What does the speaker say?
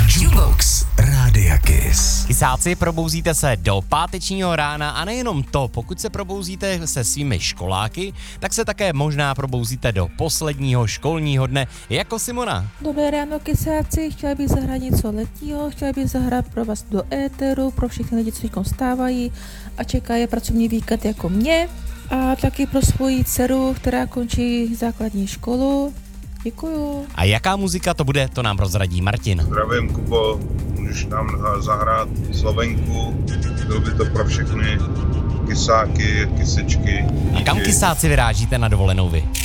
Jukebox Rádia Kiss. Kysáci, probouzíte se do pátečního rána a nejenom to, pokud se probouzíte se svými školáky, tak se také možná probouzíte do posledního školního dne jako Simona. Dobré ráno, Kysáci, chtěla bych zahrát něco letního, chtěla bych zahrát pro vás do éteru, pro všechny lidi, co teďkom stávají a čekají pracovní víkend jako mě a taky pro svoji dceru, která končí základní školu. Děkuju. A jaká muzika to bude, to nám prozradí Martin. Zdravím, Kubo, můžeš nám zahrát Slovenku, bylo by to pro všechny kysáky, kysičky. A kam Kysáci vyrážíte na dovolenou vy?